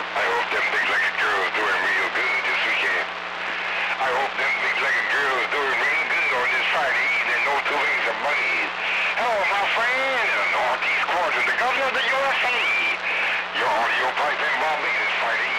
I hope them big-legged girls doing real good this weekend. I hope them big-legged girls doing real good on this Friday evening. No two wings of money. Hello, my friend in the Northeast Quadrant, the governor of the USA. Your audio pipe in Barbados Friday